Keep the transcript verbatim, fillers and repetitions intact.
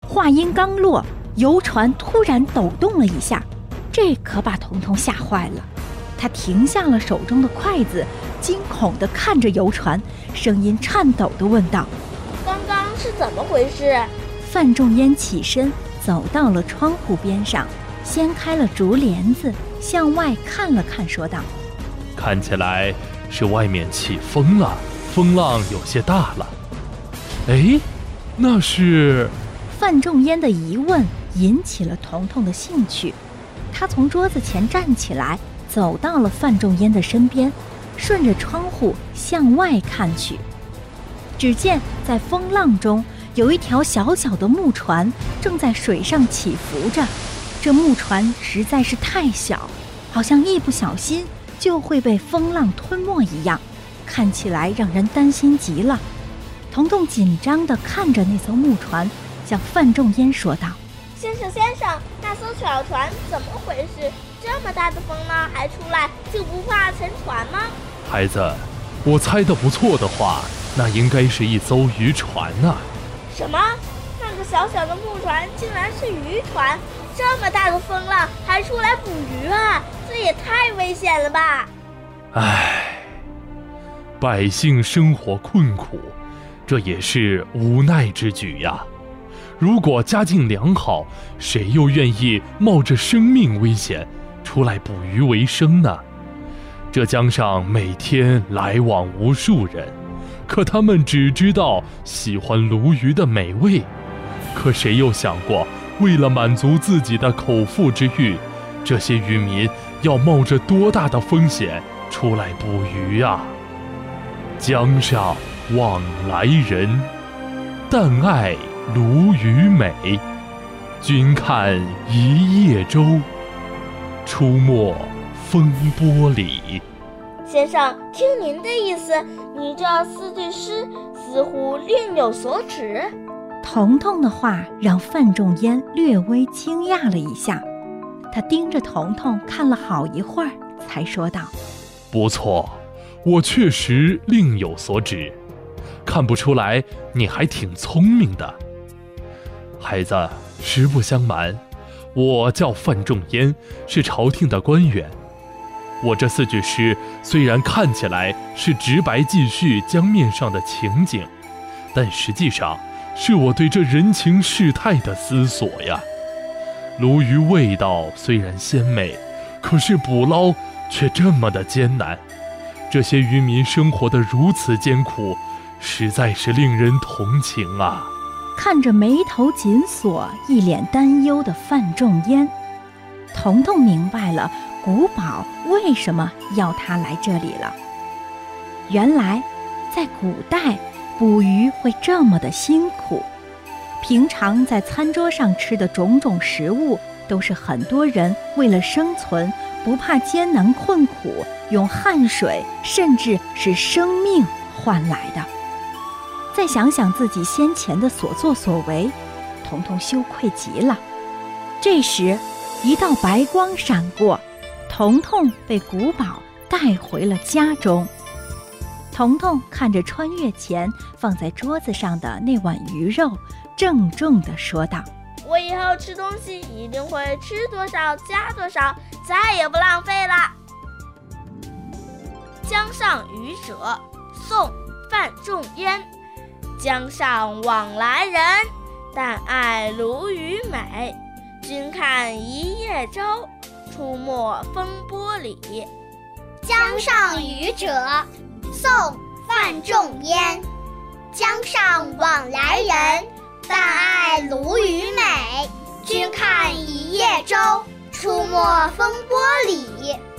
话音刚落，游船突然抖动了一下，这可把彤彤吓坏了。他停下了手中的筷子，惊恐地看着游船，声音颤抖地问道： 刚刚是怎么回事？ 范仲淹起身走到了窗户边上，掀开了竹帘子，向外看了看，说道： 看起来是外面起风了，风浪有些大了。哎，那是…… 范仲淹的疑问引起了彤彤的兴趣，他从桌子前站起来，走到了范仲淹的身边，顺着窗户向外看去。只见在风浪中有一条小小的木船正在水上起伏着，这木船实在是太小，好像一不小心就会被风浪吞没一样，看起来让人担心极了。彤彤紧张地看着那艘木船，向范仲淹说道： 先生先生，那艘小船怎么回事？这么大的风浪还出来，就不怕沉船吗？ 孩子，我猜得不错的话，那应该是一艘渔船啊。 什么？那个小小的木船竟然是渔船？这么大的风浪还出来捕鱼啊？这也太危险了吧！ 唉，百姓生活困苦，这也是无奈之举呀。如果家境良好，谁又愿意冒着生命危险出来捕鱼为生呢？这江上每天来往无数人，可他们只知道喜欢鲈鱼的美味，可谁又想过，为了满足自己的口腹之欲，这些渔民要冒着多大的风险出来捕鱼啊！江上往来人，但爱鲈鱼美。君看一叶舟，出没风波里。 先生，听您的意思，你这四句诗似乎另有所指。 彤彤的话让范仲淹略微惊讶了一下，他盯着彤彤看了好一会儿，才说道： 不错，我确实另有所指，看不出来你还挺聪明的。孩子，实不相瞒，我叫范仲淹，是朝廷的官员。我这四句诗虽然看起来是直白记叙江面上的情景，但实际上是我对这人情世态的思索呀。鲈鱼味道虽然鲜美，可是捕捞却这么的艰难，这些渔民生活得如此艰苦，实在是令人同情啊。 看着眉头紧锁、一脸担忧的范仲淹，彤彤明白了古堡为什么要他来这里了。原来，在古代，捕鱼会这么的辛苦。平常在餐桌上吃的种种食物，都是很多人为了生存，不怕艰难困苦，用汗水甚至是生命换来的。再想想自己先前的所作所为，彤彤羞愧极了。这时，一道白光闪过，彤彤被古堡带回了家中。彤彤看着穿越前放在桌子上的那碗鱼肉，郑重地说道： 我以后吃东西一定会吃多少加多少，再也不浪费了。江上渔者，宋·范仲淹。江上往来人，但爱鲈鱼美。君看一叶舟，出没风波里。 江上渔者，宋·范仲淹。江上往来人，但爱鲈鱼美。君看一叶舟，出没风波里。